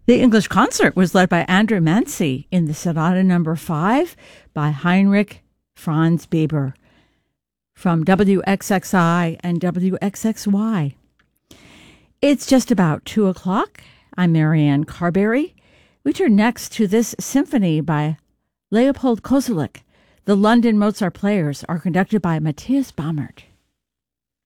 The English concert was led by Andrew Mancy in the Sonata No. 5 by Heinrich Franz Bieber from WXXI and WXXY. It's just about 2 o'clock. I'm Marianne Carberry. We turn next to this symphony by Leopold Kozelik. The London Mozart Players are conducted by Matthias Baumert.